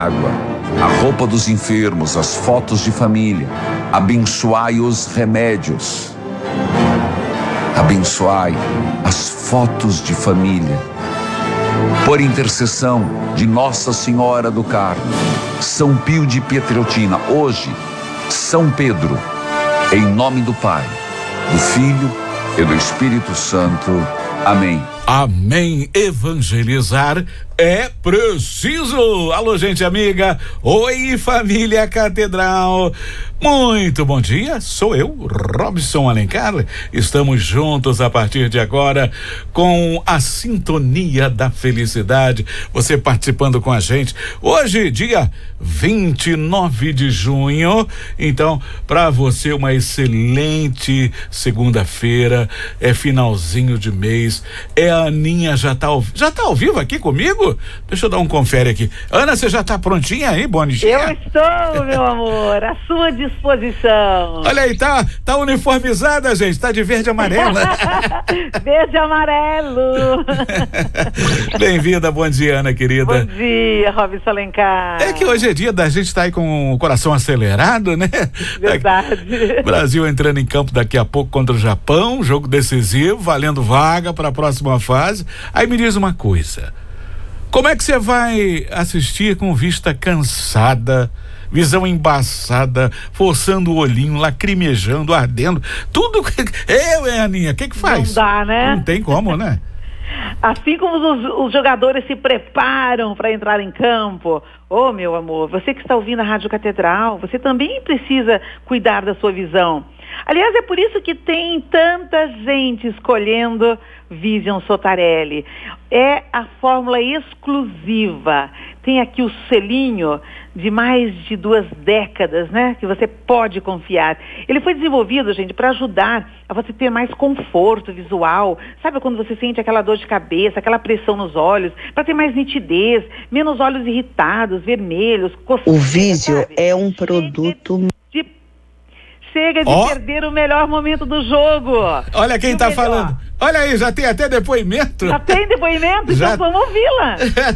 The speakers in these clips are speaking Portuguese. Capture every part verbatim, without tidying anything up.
água, a roupa dos enfermos, as fotos de família. Abençoai os remédios. Abençoai as fotos de família. Por intercessão de Nossa Senhora do Carmo, São Pio de Pietrelcina, hoje, São Pedro, em nome do Pai, do Filho e do Espírito Santo. Amém. Amém. Evangelizar é preciso. Alô, gente amiga. Oi, família Catedral. Muito bom dia. Sou eu, Robson Alencar. Estamos juntos a partir de agora com a Sintonia da Felicidade. Você participando com a gente. Hoje, dia vinte e nove de junho. Então, para você, uma excelente segunda-feira. É finalzinho de mês. É a Aninha já tá ao, já tá ao vivo aqui comigo? Deixa eu dar um confere aqui. Ana, você já tá prontinha aí, Bonitinha? Eu estou, meu amor, à sua disposição. Olha aí, tá, tá uniformizada, gente, tá de verde e amarelo. Verde e amarelo. Bem-vinda, bom dia, Ana, querida. Bom dia, Robson Alencar. É que hoje é dia da gente estar tá aí com o coração acelerado, né? Verdade. Brasil entrando em campo daqui a pouco contra o Japão, jogo decisivo, valendo vaga para a próxima fase. Aí me diz uma coisa, como é que você vai assistir com vista cansada, visão embaçada, forçando o olhinho, lacrimejando, ardendo, tudo? Eu, hein, Aninha, o que que faz? Não dá, né? Não tem como, né? Assim como os, os jogadores se preparam para entrar em campo, ô oh, meu amor, você que está ouvindo a Rádio Catedral, você também precisa cuidar da sua visão. Aliás, é por isso que tem tanta gente escolhendo Vision Sotarelli. É a fórmula exclusiva. Tem aqui o selinho de mais de duas décadas, né? Que você pode confiar. Ele foi desenvolvido, gente, para ajudar a você ter mais conforto visual. Sabe quando você sente aquela dor de cabeça, aquela pressão nos olhos, para ter mais nitidez, menos olhos irritados, vermelhos, coçando. O Vision é um produto... Chega de oh. perder o melhor momento do jogo. Olha quem tá falando. Olha aí, já tem até depoimento. Já tem depoimento? Já... Então vamos ouvi-la.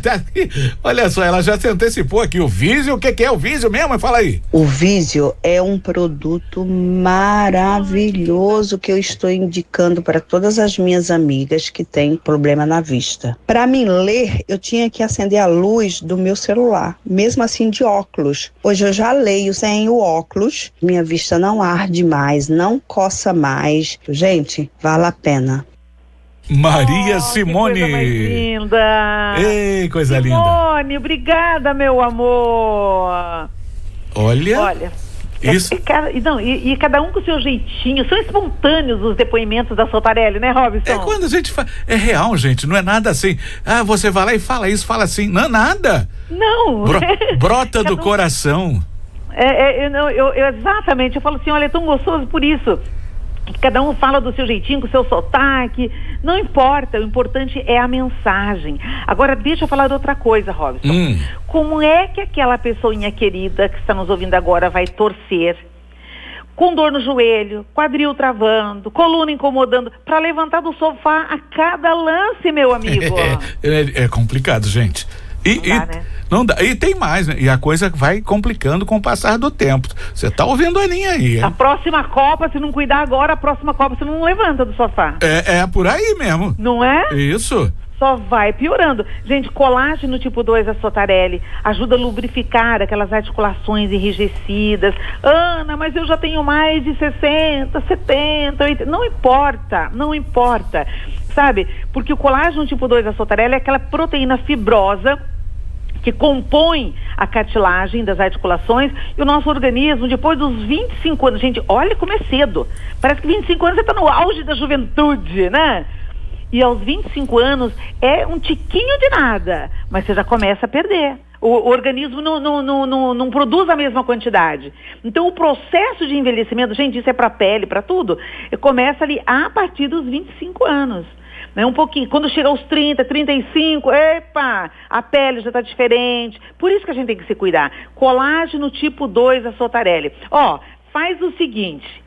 Olha só, ela já se antecipou aqui. O Vision, o que, que é o Vision mesmo? Fala aí. O Vision é um produto maravilhoso que eu estou indicando para todas as minhas amigas que têm problema na vista. Para mim ler, eu tinha que acender a luz do meu celular, mesmo assim de óculos. Hoje eu já leio sem o óculos. Minha vista não arde mais, não coça mais. Gente, vale a pena. Maria oh, Simone. Que coisa mais linda. Ei, coisa Simone, linda. Simone, obrigada, meu amor. Olha. Olha. Isso. É, é, cada, não, e, e cada um com o seu jeitinho. São espontâneos os depoimentos da Sotarelli, né, Robson? É quando a gente fala. É real, gente. Não é nada assim. Ah, você vai lá e fala isso, fala assim. Não, nada. Não. Bro, brota do um... coração. É, é, eu, eu, eu, exatamente. Eu falo assim, olha, é tão gostoso por isso. Cada um fala do seu jeitinho, com o seu sotaque. Não importa, o importante é a mensagem. Agora, deixa eu falar de outra coisa, Robson. Hum. Como é que aquela pessoinha querida que está nos ouvindo agora vai torcer, com dor no joelho, quadril travando, coluna incomodando, para levantar do sofá a cada lance, meu amigo? É, é, é complicado, gente. E, não dá, e, né? Não dá, e tem mais, né? E a coisa vai complicando com o passar do tempo. Você tá ouvindo a Aninha aí, hein? A próxima Copa, se não cuidar agora, a próxima Copa você não levanta do sofá. É, é por aí mesmo. Não é? Isso. Só vai piorando. Gente, colágeno tipo dois da Sotarelli ajuda a lubrificar aquelas articulações enrijecidas. Ana, mas eu já tenho mais de sessenta, setenta, oitenta. Não importa, não importa. Sabe? Porque o colágeno tipo dois da Sotarelli é aquela proteína fibrosa que compõe a cartilagem das articulações, e o nosso organismo, depois dos vinte e cinco anos, gente, olha como é cedo. Parece que vinte e cinco anos você está no auge da juventude, né? E aos vinte e cinco anos é um tiquinho de nada, mas você já começa a perder. O, o organismo não, não, não, não, não produz a mesma quantidade. Então o processo de envelhecimento, gente, isso é para a pele, para tudo, começa ali a partir dos vinte e cinco anos. Né, um pouquinho, quando chega aos trinta, trinta e cinco, epa, a pele já está diferente. Por isso que a gente tem que se cuidar. Colágeno tipo dois da Sotarelli. Ó, faz o seguinte,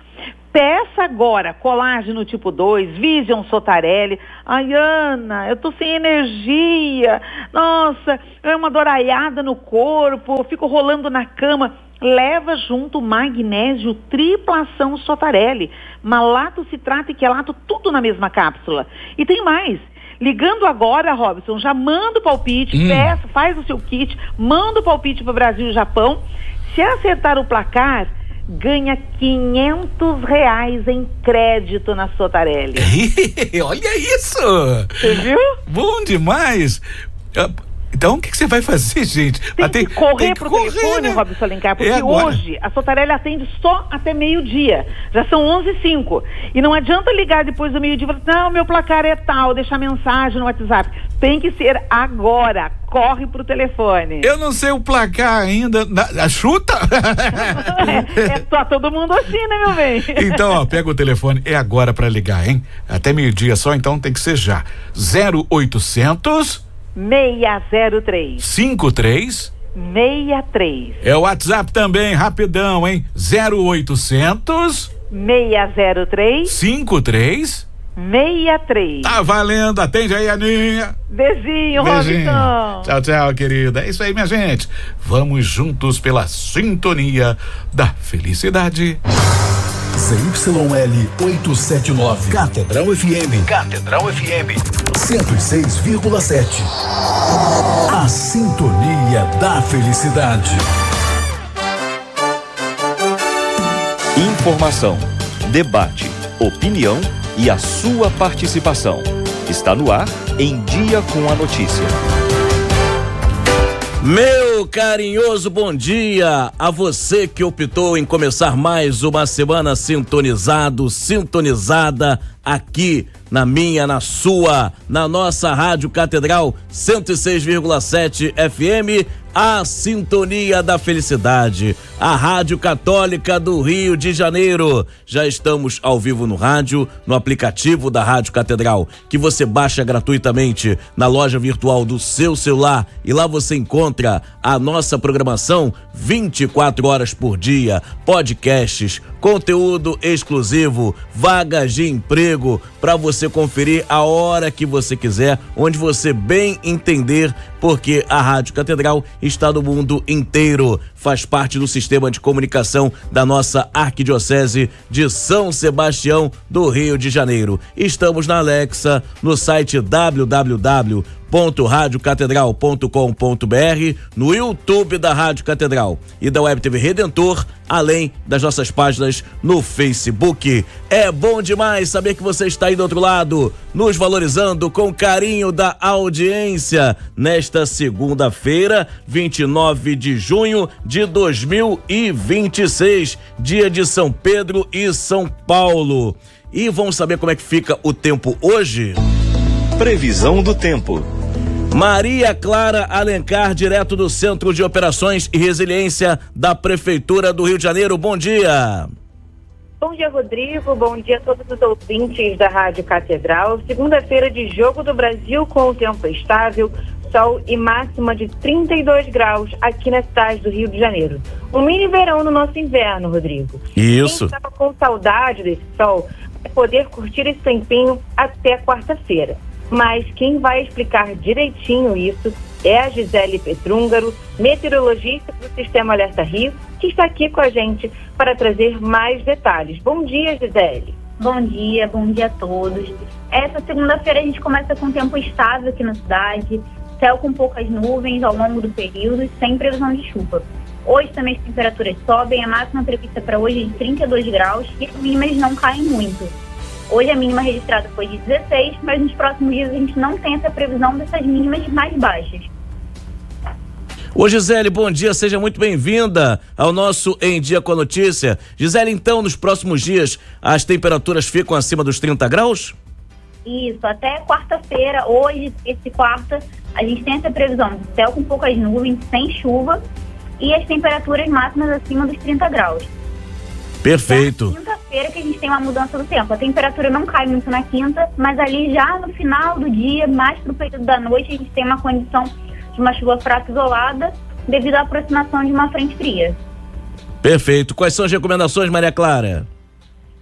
Peça agora colágeno tipo dois, Vision Sotarelli. Ai, Ana, eu tô sem energia. Nossa, é uma doraiada no corpo, eu fico rolando na cama. Leva junto magnésio triplação Sotarelli, malato, citrato e quelato, tudo na mesma cápsula. E tem mais. Ligando agora, Robson, já manda o palpite, hum. peça, faz o seu kit, manda o palpite para o Brasil e Japão. Se acertar o placar, ganha quinhentos reais em crédito na Sotarelli. Olha isso! Você viu? Bom demais! Então, o que, que você vai fazer, gente? Tem ah, tem, que correr tem que pro correr, telefone, né? Robson Alencar, porque é hoje a Sotarelli atende só até meio-dia. Já são onze e cinco. E não adianta ligar depois do meio-dia e falar, não, meu placar é tal, deixar mensagem no WhatsApp. Tem que ser agora. Corre pro telefone. Eu não sei o placar ainda. Na, na chuta? é, é só todo mundo assim, né, meu bem? Então, ó, pega o telefone, é agora pra ligar, hein? Até meio-dia só, então tem que ser já. zero oitocentos seis zero três cinco três seis três. É o WhatsApp também, rapidão, hein? zero oitocentos seis zero três cinco três seis três. Tá valendo, atende aí, Aninha. Beijinho, Beijinho. Robson. Tchau, tchau, querida. É isso aí, minha gente. Vamos juntos pela sintonia da felicidade. Z Y L oitocentos e setenta e nove, Catedral F M. Catedral F M cento e seis vírgula sete. A sintonia da felicidade. Informação, debate, opinião e a sua participação. Está no ar Em Dia com a Notícia. Meu carinhoso bom dia a você que optou em começar mais uma semana sintonizado, sintonizada aqui na minha, na sua, na nossa Rádio Catedral cento e seis vírgula sete F M, a sintonia da felicidade, a Rádio Católica do Rio de Janeiro. Já estamos ao vivo no rádio, no aplicativo da Rádio Catedral, que você baixa gratuitamente na loja virtual do seu celular, e lá você encontra a nossa programação vinte e quatro horas por dia, podcasts, conteúdo exclusivo, vagas de emprego para você conferir a hora que você quiser, onde você bem entender, porque a Rádio Catedral está no mundo inteiro, faz parte do sistema de comunicação da nossa Arquidiocese de São Sebastião do Rio de Janeiro. Estamos na Alexa, no site w w w ponto rádio catedral ponto com ponto b r, no YouTube da Rádio Catedral e da Web T V Redentor, além das nossas páginas no Facebook. É bom demais saber que você está aí do outro lado, nos valorizando com carinho da audiência, nesta segunda-feira, vinte e nove de junho de dois mil e vinte e seis, dia de São Pedro e São Paulo. E vamos saber como é que fica o tempo hoje? Previsão do tempo. Maria Clara Alencar, direto do Centro de Operações e Resiliência da Prefeitura do Rio de Janeiro. Bom dia. Bom dia, Rodrigo. Bom dia a todos os ouvintes da Rádio Catedral. Segunda-feira de Jogo do Brasil com o tempo estável, sol e máxima de trinta e dois graus aqui na cidade do Rio de Janeiro. Um mini verão no nosso inverno, Rodrigo. Isso. Quem estava com saudade desse sol vai poder curtir esse tempinho até quarta-feira. Mas quem vai explicar direitinho isso é a Gisele Petrúngaro, meteorologista do Sistema Alerta Rio, que está aqui com a gente para trazer mais detalhes. Bom dia, Gisele. Bom dia, bom dia a todos. Essa segunda-feira a gente começa com tempo estável aqui na cidade, céu com poucas nuvens ao longo do período, sem previsão de chuva. Hoje também as temperaturas sobem, a máxima prevista para hoje é de trinta e dois graus e as mínimas não caem muito. Hoje a mínima registrada foi de dezesseis, mas nos próximos dias a gente não tem essa previsão dessas mínimas mais baixas. Ô Gisele, bom dia, seja muito bem-vinda ao nosso Em Dia com a Notícia. Gisele, então, nos próximos dias as temperaturas ficam acima dos trinta graus? Isso, até quarta-feira, hoje, esse quarta, a gente tem essa previsão de céu com poucas nuvens, sem chuva, e as temperaturas máximas acima dos trinta graus. Perfeito. Na quinta-feira que a gente tem uma mudança do tempo. A temperatura não cai muito na quinta, mas ali já no final do dia, mais pro período da noite, a gente tem uma condição de uma chuva fraca isolada devido à aproximação de uma frente fria. Perfeito. Quais são as recomendações, Maria Clara?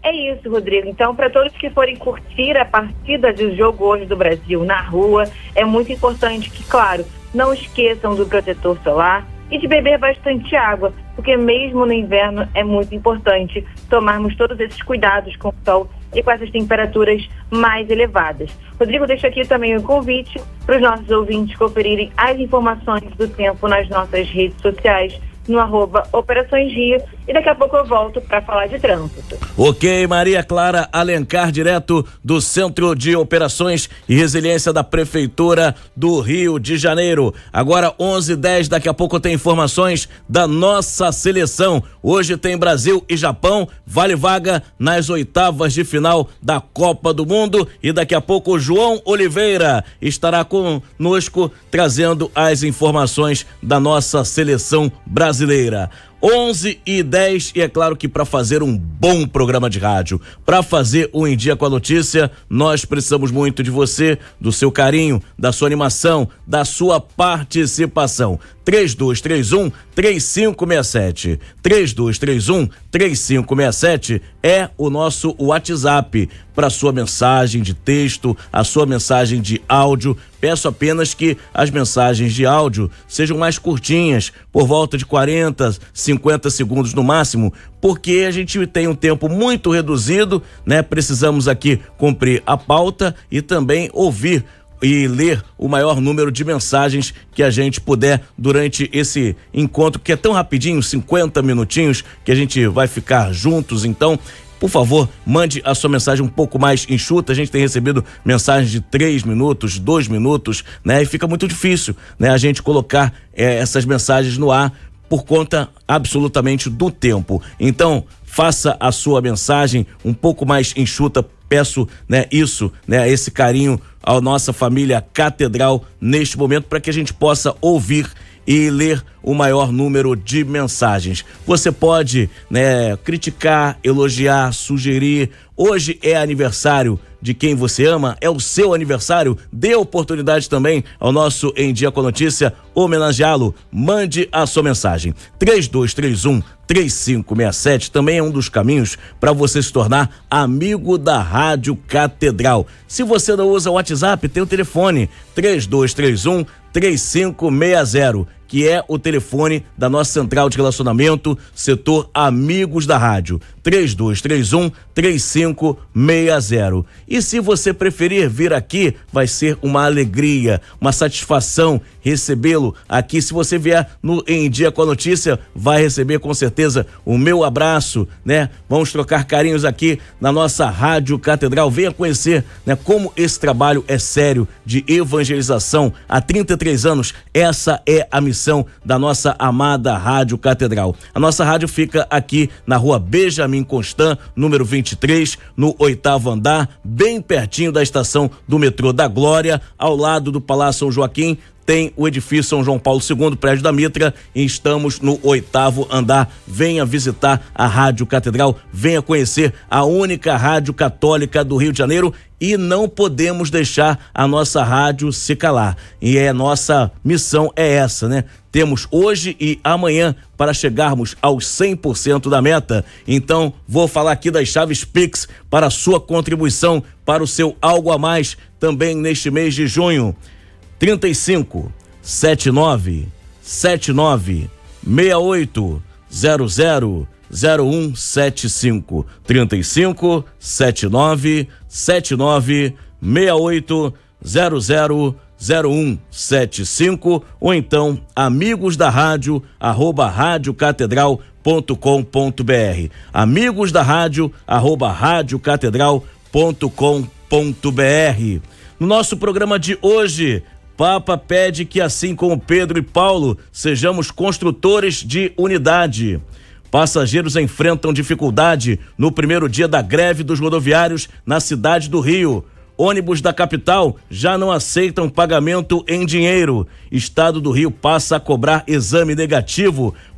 É isso, Rodrigo. Então, para todos que forem curtir a partida de jogo hoje do Brasil na rua, é muito importante que, claro, não esqueçam do protetor solar e de beber bastante água, porque mesmo no inverno é muito importante tomarmos todos esses cuidados com o sol e com essas temperaturas mais elevadas. Rodrigo, deixa aqui também um convite para os nossos ouvintes conferirem as informações do tempo nas nossas redes sociais, no arroba Operações Rio, e daqui a pouco eu volto para falar de trânsito. Ok, Maria Clara Alencar, direto do Centro de Operações e Resiliência da Prefeitura do Rio de Janeiro. Agora onze e dez, daqui a pouco tem informações da nossa seleção. Hoje tem Brasil e Japão, vale vaga nas oitavas de final da Copa do Mundo, e daqui a pouco o João Oliveira estará conosco trazendo as informações da nossa seleção brasileira. Brasileira. onze e dez, e é claro que para fazer um bom programa de rádio, para fazer o Em Dia com a Notícia, nós precisamos muito de você, do seu carinho, da sua animação, da sua participação. três dois três um, três cinco seis sete. três dois três um, três cinco seis sete é o nosso WhatsApp para sua mensagem de texto, a sua mensagem de áudio. Peço apenas que as mensagens de áudio sejam mais curtinhas, por volta de quarenta, cinquenta segundos no máximo, porque a gente tem um tempo muito reduzido, né? Precisamos aqui cumprir a pauta e também ouvir e ler o maior número de mensagens que a gente puder durante esse encontro, que é tão rapidinho, cinquenta minutinhos, que a gente vai ficar juntos. Então, por favor, mande a sua mensagem um pouco mais enxuta. A gente tem recebido mensagens de três minutos, dois minutos, né? E fica muito difícil, né? A gente colocar eh, essas mensagens no ar por conta absolutamente do tempo. Então, faça a sua mensagem um pouco mais enxuta. Peço, né, isso, né, esse carinho à nossa família Catedral neste momento, para que a gente possa ouvir e ler o maior número de mensagens. Você pode, né, criticar, elogiar, sugerir. Hoje é aniversário de quem você ama, é o seu aniversário. Dê oportunidade também ao nosso Em Dia com a Notícia homenageá-lo. Mande a sua mensagem. três dois três um, três cinco seis sete também é um dos caminhos para você se tornar amigo da Rádio Catedral. Se você não usa o WhatsApp, tem o telefone três dois três um, três cinco seis zero, que é o telefone da nossa central de relacionamento, setor Amigos da Rádio, três dois três um, três cinco seis zero. E se você preferir vir aqui, vai ser uma alegria, uma satisfação recebê-lo aqui. Se você vier no Em Dia com a Notícia, vai receber com certeza o meu abraço, né? Vamos trocar carinhos aqui na nossa Rádio Catedral. Venha conhecer, né, como esse trabalho é sério de evangelização. Há trinta e três anos, essa é a missão da nossa amada Rádio Catedral. A nossa rádio fica aqui na rua Benjamin Constant, número vinte e três, no oitavo andar, bem pertinho da estação do metrô da Glória, ao lado do Palácio São Joaquim. Tem o edifício São João Paulo segundo, prédio da Mitra, e estamos no oitavo andar. Venha visitar a Rádio Catedral, venha conhecer a única rádio católica do Rio de Janeiro, e não podemos deixar a nossa rádio se calar. E é nossa missão é essa, né? Temos hoje e amanhã para chegarmos aos cem por cento da meta. Então, vou falar aqui das chaves Pix para a sua contribuição, para o seu algo a mais também neste mês de junho. trinta e cinco, setenta e nove, setenta e nove, sessenta e oito, zero zero, zero um sete cinco. trinta e cinco, setenta e nove, setenta e nove, sessenta e oito, zero zero, zero um sete cinco, ou então amigos da rádio arroba radiocatedral ponto com ponto br. Amigos da rádio arroba radiocatedral ponto com ponto br. No nosso programa de hoje, Papa pede que, assim como Pedro e Paulo, sejamos construtores de unidade. Passageiros enfrentam dificuldade no primeiro dia da greve dos rodoviários na cidade do Rio. Ônibus da capital já não aceitam pagamento em dinheiro. Estado do Rio passa a cobrar exame negativo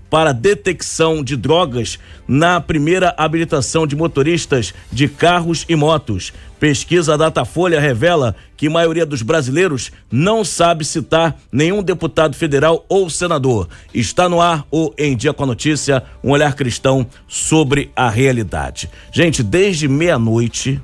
para detecção de drogas na primeira habilitação de motoristas de carros e motos. Pesquisa Datafolha revela que a maioria dos brasileiros não sabe citar nenhum deputado federal ou senador. Está no ar o Em Dia com a Notícia, um olhar cristão sobre a realidade. Gente, desde meia-noite,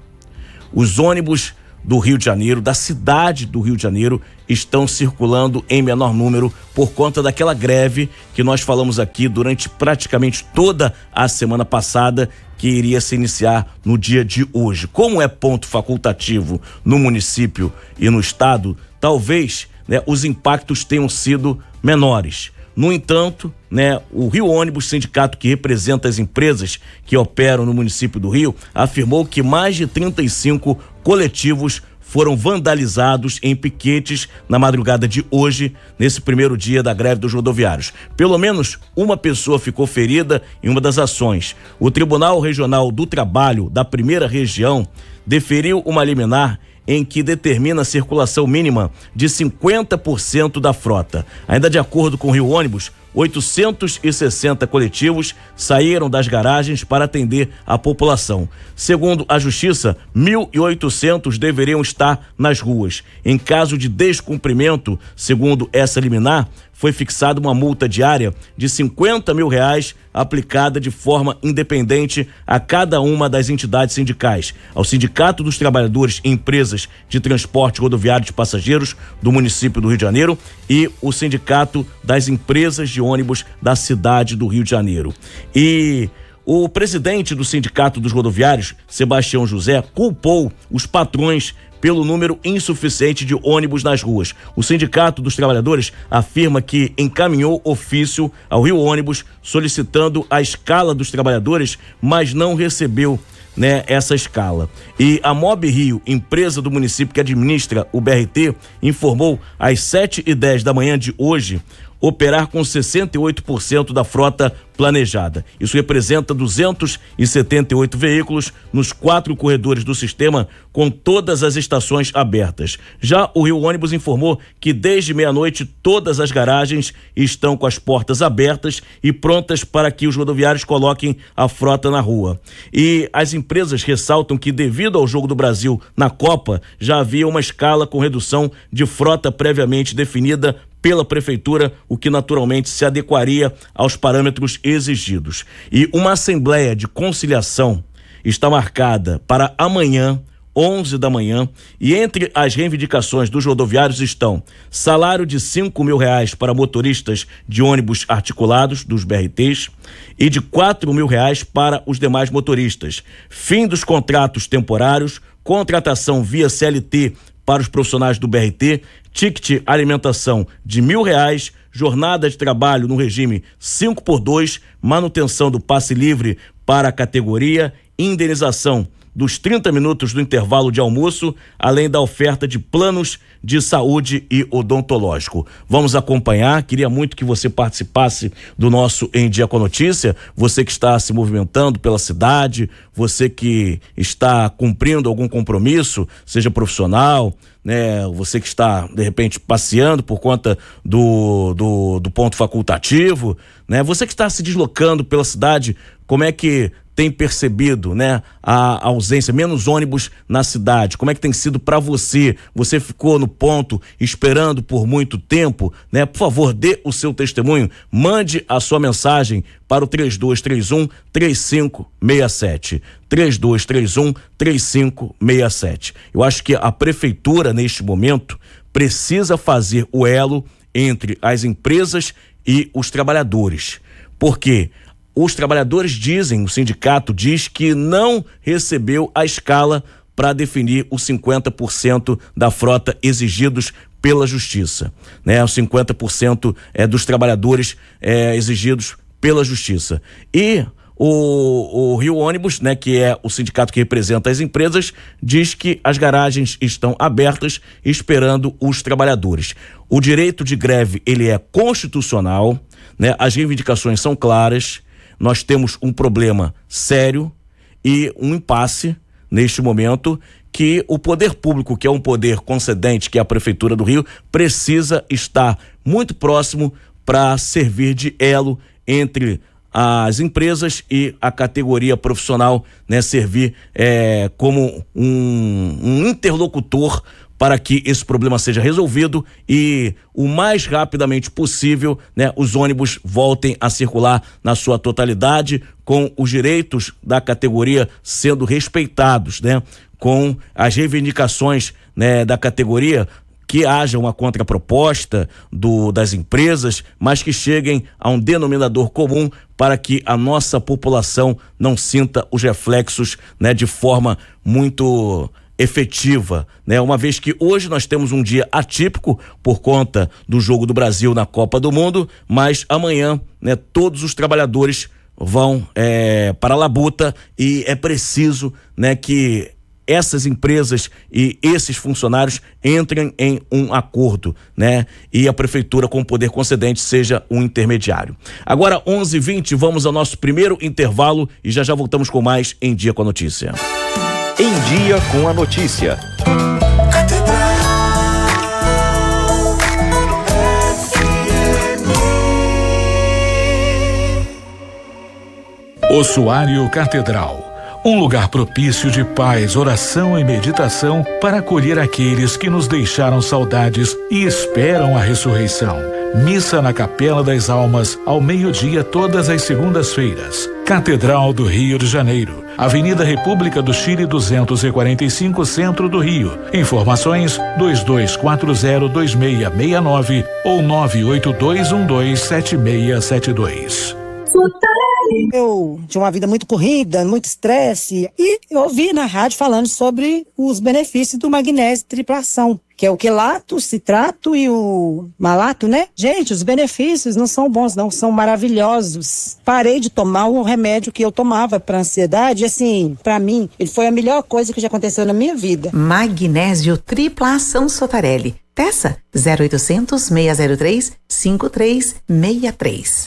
os ônibus do Rio de Janeiro, da cidade do Rio de Janeiro, estão circulando em menor número por conta daquela greve que nós falamos aqui durante praticamente toda a semana passada, que iria se iniciar no dia de hoje. Como é ponto facultativo no município e no estado, talvez, né, os impactos tenham sido menores. No entanto, né, o Rio Ônibus, sindicato que representa as empresas que operam no município do Rio, afirmou que mais de trinta e cinco coletivos foram vandalizados em piquetes na madrugada de hoje, nesse primeiro dia da greve dos rodoviários. Pelo menos uma pessoa ficou ferida em uma das ações. O Tribunal Regional do Trabalho da Primeira Região deferiu uma liminar em que determina a circulação mínima de cinquenta por cento da frota. Ainda de acordo com o Rio Ônibus, oitocentos e sessenta coletivos saíram das garagens para atender a população. Segundo a Justiça, mil e oitocentos deveriam estar nas ruas. Em caso de descumprimento, segundo essa liminar, foi fixada uma multa diária de cinquenta mil reais aplicada de forma independente a cada uma das entidades sindicais, ao Sindicato dos Trabalhadores e Empresas de Transporte Rodoviário de Passageiros do município do Rio de Janeiro e o Sindicato das Empresas de Ônibus da cidade do Rio de Janeiro. E o presidente do Sindicato dos Rodoviários, Sebastião José, culpou os patrões pelo número insuficiente de ônibus nas ruas. O Sindicato dos Trabalhadores afirma que encaminhou ofício ao Rio Ônibus solicitando a escala dos trabalhadores, mas não recebeu, né, essa escala. E a Mob Rio, empresa do município que administra o B R T, informou às sete e dez da manhã de hoje operar com sessenta e oito por cento da frota planejada. Isso representa duzentos e setenta e oito veículos nos quatro corredores do sistema, com todas as estações abertas. Já o Rio Ônibus informou que desde meia-noite todas as garagens estão com as portas abertas e prontas para que os rodoviários coloquem a frota na rua. E as empresas ressaltam que, devido ao Jogo do Brasil na Copa, já havia uma escala com redução de frota previamente definida pela prefeitura, o que naturalmente se adequaria aos parâmetros exigidos. E uma assembleia de conciliação está marcada para amanhã, onze da manhã, e entre as reivindicações dos rodoviários estão salário de cinco mil reais para motoristas de ônibus articulados, dos B R Ts, e de quatro mil reais para os demais motoristas, fim dos contratos temporários, contratação via C L T para os profissionais do B R T, ticket alimentação de mil reais, jornada de trabalho no regime cinco por dois, manutenção do passe livre para a categoria, indenização dos trinta minutos do intervalo de almoço, além da oferta de planos de saúde e odontológico. Vamos acompanhar, queria muito que você participasse do nosso Em Dia com a Notícia, você que está se movimentando pela cidade, você que está cumprindo algum compromisso, seja profissional, né, você que está de repente passeando por conta do, do, do ponto facultativo, né, você que está se deslocando pela cidade, como é que tem percebido, né, a ausência, menos ônibus na cidade? Como é que tem sido para você? Você ficou no ponto esperando por muito tempo, né? Por favor, dê o seu testemunho, mande a sua mensagem para o três dois três um, três cinco seis sete. três dois três um, três cinco seis sete. Eu acho que a prefeitura, neste momento, precisa fazer o elo entre as empresas e os trabalhadores. Por quê? Os trabalhadores dizem, o sindicato diz que não recebeu a escala para definir os cinquenta por cento da frota exigidos pela justiça, né? Os cinquenta por cento é dos trabalhadores é, exigidos pela justiça. E o, o Rio Ônibus, né, que é o sindicato que representa as empresas, diz que as garagens estão abertas esperando os trabalhadores. O direito de greve, ele é constitucional, né? As reivindicações são claras. Nós temos um problema sério e um impasse neste momento que o poder público, que é um poder concedente, que é a Prefeitura do Rio, precisa estar muito próximo para servir de elo entre as empresas e a categoria profissional, né, servir é, como um, um interlocutor para que esse problema seja resolvido e o mais rapidamente possível, né, os ônibus voltem a circular na sua totalidade, com os direitos da categoria sendo respeitados, né, com as reivindicações, né, da categoria, que haja uma contraproposta do, das empresas, mas que cheguem a um denominador comum para que a nossa população não sinta os reflexos, né, de forma muito efetiva, né? Uma vez que hoje nós temos um dia atípico por conta do jogo do Brasil na Copa do Mundo, mas amanhã, né, todos os trabalhadores vão é, para a labuta e é preciso, né, que essas empresas e esses funcionários entrem em um acordo, né? E a prefeitura, com o poder concedente, seja um intermediário. Agora, onze e vinte, vamos ao nosso primeiro intervalo e já já voltamos com mais Em Dia com a Notícia. Em Dia com a Notícia. Ossuário Catedral. Um lugar propício de paz, oração e meditação para acolher aqueles que nos deixaram saudades e esperam a ressurreição. Missa na Capela das Almas, ao meio-dia, todas as segundas-feiras. Catedral do Rio de Janeiro, Avenida República do Chile duzentos e quarenta e cinco, Centro do Rio. Informações dois dois quatro zero dois seis seis nove ou nove oito dois um dois sete seis sete dois. Eu tinha uma vida muito corrida, muito estresse, e eu ouvi na rádio falando sobre os benefícios do magnésio triplação, que é o quelato, o citrato e o malato, né? Gente, os benefícios não são bons, não, são maravilhosos. Parei de tomar um remédio que eu tomava para ansiedade, e assim, para mim, ele foi a melhor coisa que já aconteceu na minha vida. Magnésio triplação Sotarelli. Peça zero oitocentos, seis zero três, cinco três seis três.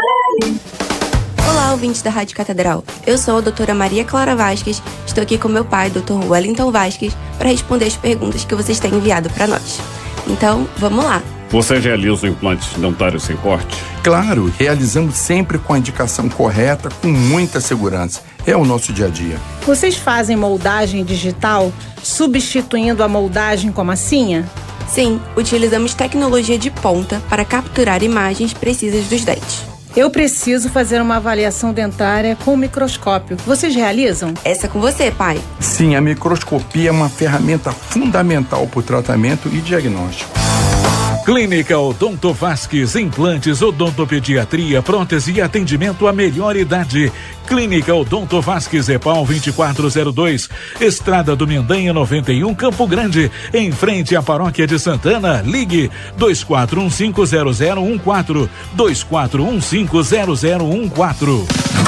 Olá, ouvintes da Rádio Catedral. Eu sou a doutora Maria Clara Vasques. Estou aqui com meu pai, doutor Wellington Vasques, para responder as perguntas que vocês têm enviado para nós. Então, vamos lá. Você realiza implantes dentários sem corte? Claro, realizamos sempre com a indicação correta, com muita segurança. É o nosso dia a dia. Vocês fazem moldagem digital, substituindo a moldagem com massinha? Sim, utilizamos tecnologia de ponta para capturar imagens precisas dos dentes. Eu preciso fazer uma avaliação dentária com microscópio. Vocês realizam? Essa é com você, pai. Sim, a microscopia é uma ferramenta fundamental para o tratamento e diagnóstico. Clínica Odonto Vasques, implantes, odontopediatria, prótese e atendimento à melhor idade. Clínica Odonto Vasques, EPAL vinte e quatro zero dois, Estrada do Mendanha noventa e um, Campo Grande, em frente à Paróquia de Santana. Ligue dois quatro um cinco zero zero um quatro, dois quatro um cinco zero zero um quatro.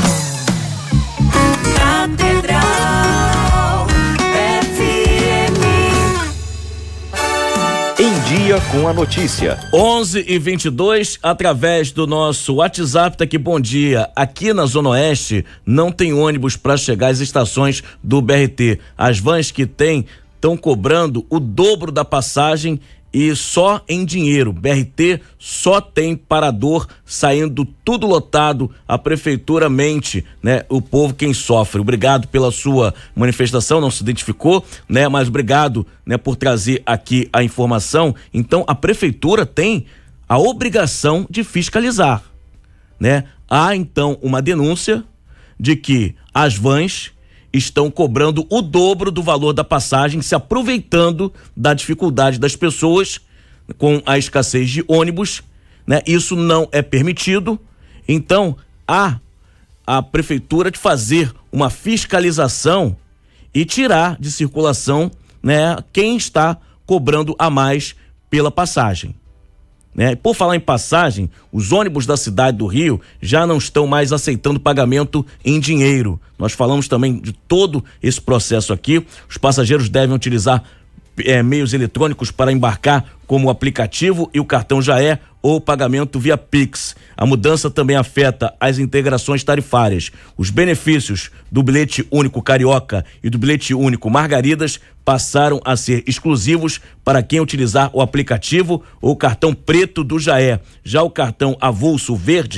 Em Dia com a Notícia. onze e vinte e dois, através do nosso WhatsApp, tá aqui, bom dia. Aqui na Zona Oeste não tem ônibus para chegar às estações do B R T. As vans que tem estão cobrando o dobro da passagem e só em dinheiro. B R T só tem parador, saindo tudo lotado. A prefeitura mente, né? O povo quem sofre. Obrigado pela sua manifestação, não se identificou, né? Mas obrigado, né, por trazer aqui a informação. Então a prefeitura tem a obrigação de fiscalizar, né? Há então uma denúncia de que as vans estão cobrando o dobro do valor da passagem, se aproveitando da dificuldade das pessoas com a escassez de ônibus, né? Isso não é permitido. Então, há a prefeitura de fazer uma fiscalização e tirar de circulação, né, quem está cobrando a mais pela passagem. Né? Por falar em passagem, os ônibus da cidade do Rio já não estão mais aceitando pagamento em dinheiro. Nós falamos também de todo esse processo aqui. Os passageiros devem utilizar é, meios eletrônicos para embarcar, como o aplicativo e o cartão Já É, ou pagamento via Pix. A mudança também afeta as integrações tarifárias. Os benefícios do bilhete único Carioca e do bilhete único Margaridas passaram a ser exclusivos para quem utilizar o aplicativo ou cartão preto do Já É. Já o cartão avulso verde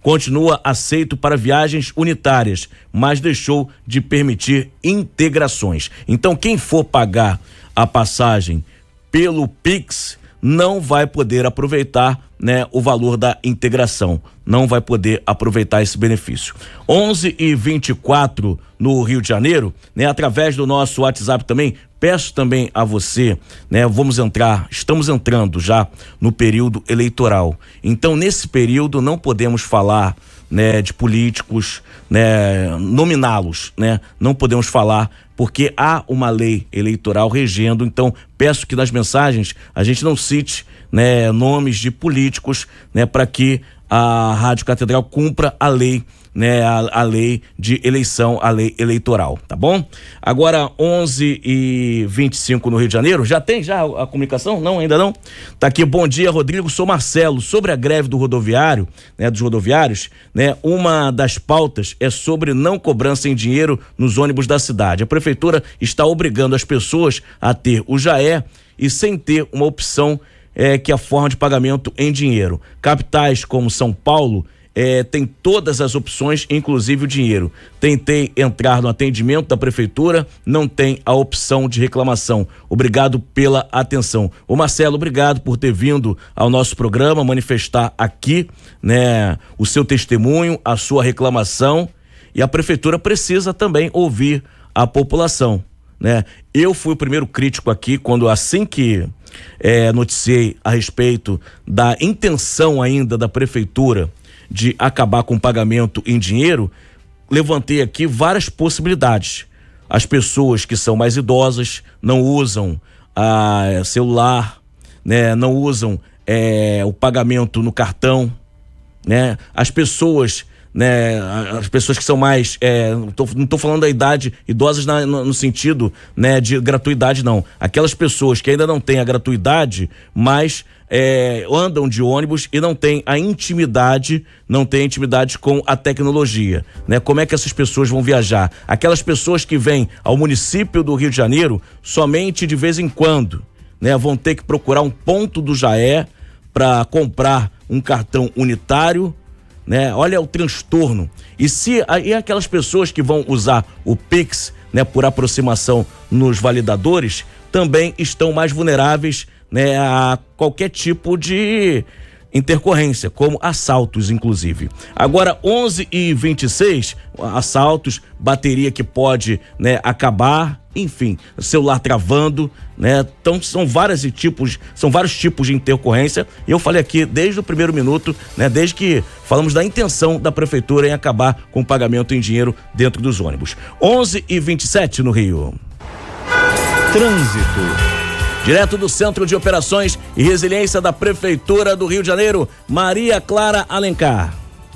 continua aceito para viagens unitárias, mas deixou de permitir integrações. Então, quem for pagar a passagem pelo Pix não vai poder aproveitar, né, o valor da integração, não vai poder aproveitar esse benefício. onze e vinte e quatro no Rio de Janeiro, né, através do nosso WhatsApp também, peço também a você, né, vamos entrar, estamos entrando já no período eleitoral. Então, nesse período não podemos falar, né, de políticos, né, nominá-los, né? Não podemos falar porque há uma lei eleitoral regendo. Então, peço que nas mensagens a gente não cite, né, nomes de políticos, né, para que a Rádio Catedral cumpra a lei, né, a, a lei de eleição, a lei eleitoral, tá bom? Agora onze e vinte e cinco no Rio de Janeiro, já tem já a, a comunicação? Não, ainda não? Tá aqui, bom dia, Rodrigo, sou Marcelo. Sobre a greve do rodoviário, né, dos rodoviários, né, uma das pautas é sobre não cobrança em dinheiro nos ônibus da cidade. A prefeitura está obrigando as pessoas a ter o Jaé e sem ter uma opção é, que é a forma de pagamento em dinheiro. Capitais como São Paulo É, tem todas as opções, inclusive o dinheiro. Tentei entrar no atendimento da prefeitura, não tem a opção de reclamação. Obrigado pela atenção. Ô Marcelo, obrigado por ter vindo ao nosso programa, manifestar aqui, né, o seu testemunho, a sua reclamação, e a prefeitura precisa também ouvir a população, né? Eu fui o primeiro crítico aqui quando, assim que é, noticiei a respeito da intenção ainda da prefeitura de acabar com o pagamento em dinheiro, levantei aqui várias possibilidades. As pessoas que são mais idosas não usam a celular, né? Não usam é, o pagamento no cartão, né? As pessoas, né? As pessoas que são mais, é, não tô, não tô falando da idade, idosas na, no, no sentido, né, de gratuidade, não. Aquelas pessoas que ainda não têm a gratuidade, mas É, andam de ônibus e não tem a intimidade, não tem intimidade com a tecnologia, né? Como é que essas pessoas vão viajar? Aquelas pessoas que vêm ao município do Rio de Janeiro somente de vez em quando, né? Vão ter que procurar um ponto do Jaé para comprar um cartão unitário, né? Olha o transtorno. E se e aquelas pessoas que vão usar o Pix, né, por aproximação nos validadores, também estão mais vulneráveis, né, a qualquer tipo de intercorrência, como assaltos, inclusive. Agora, onze e vinte e seis, assaltos, bateria que pode, né, acabar, enfim, celular travando, né? Então são vários tipos, são vários tipos de intercorrência. E eu falei aqui desde o primeiro minuto, né, desde que falamos da intenção da prefeitura em acabar com o pagamento em dinheiro dentro dos ônibus. onze e vinte e sete no Rio. Trânsito. Direto do Centro de Operações e Resiliência da Prefeitura do Rio de Janeiro, Maria Clara Alencar.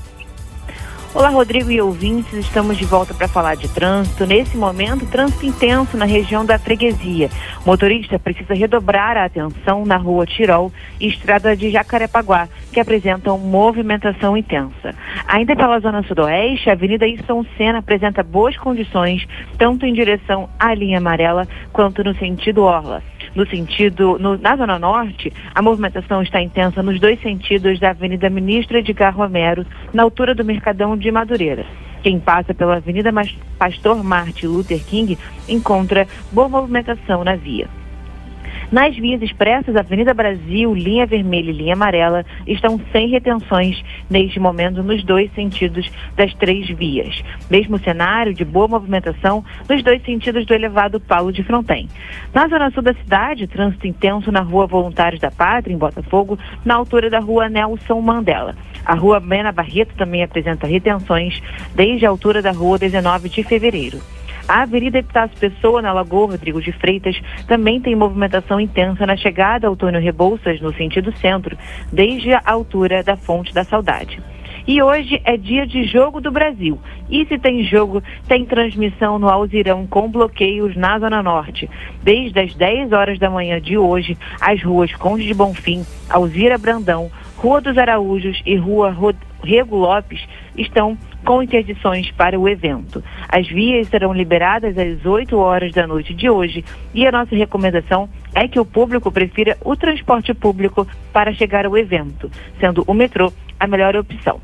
Olá, Rodrigo e ouvintes, estamos de volta para falar de trânsito. Nesse momento, trânsito intenso na região da Freguesia. O motorista precisa redobrar a atenção na Rua Tirol e Estrada de Jacarepaguá, que apresentam movimentação intensa. Ainda pela zona sudoeste, a Avenida Ayrton Senna apresenta boas condições, tanto em direção à linha amarela quanto no sentido Orla. No sentido, no, na Zona Norte, a movimentação está intensa nos dois sentidos da Avenida Ministro Edgar Romero, na altura do Mercadão de Madureira. Quem passa pela Avenida Pastor Martin Luther King encontra boa movimentação na via. Nas vias expressas, Avenida Brasil, linha vermelha e linha amarela estão sem retenções neste momento nos dois sentidos das três vias. Mesmo cenário de boa movimentação nos dois sentidos do elevado Paulo de Fronten. Na zona sul da cidade, trânsito intenso na Rua Voluntários da Pátria, em Botafogo, na altura da Rua Nelson Mandela. A Rua Mena Barreto também apresenta retenções desde a altura da Rua dezenove de fevereiro. A Avenida Epitácio Pessoa, na Lagoa Rodrigo de Freitas, também tem movimentação intensa na chegada ao Antônio Rebouças, no sentido centro, desde a altura da Fonte da Saudade. E hoje é dia de Jogo do Brasil. E se tem jogo, tem transmissão no Alzirão com bloqueios na Zona Norte. Desde as dez horas da manhã de hoje, as ruas Conde de Bonfim, Alzira Brandão, Rua dos Araújos e Rua Rod... Rego Lopes estão com interdições para o evento. As vias serão liberadas às oito horas da noite de hoje e a nossa recomendação é que o público prefira o transporte público para chegar ao evento, sendo o metrô a melhor opção.